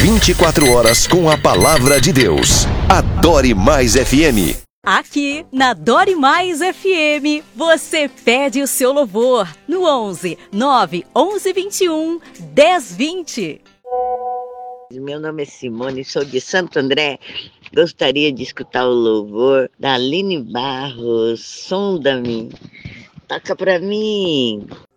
24 horas com a palavra de Deus. Adore Mais FM. Aqui na Dore Mais FM, você pede o seu louvor no 11 9 11 21 10 20. Meu nome é Simone, sou de Santo André. Gostaria de escutar o louvor da Aline Barros, Sonda-me. Toca pra mim.